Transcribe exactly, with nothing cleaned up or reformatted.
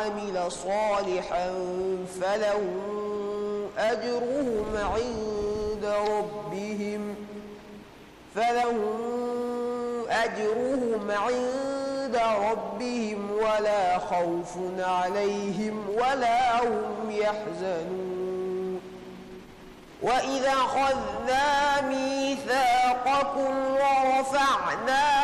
وعمل صالحا فلهم أجرهم عند ربهم فلهم أجرهم عند ربهم ولا خوف عليهم ولا هم يحزنون. وإذا أخذنا ميثاقكم ورفعنا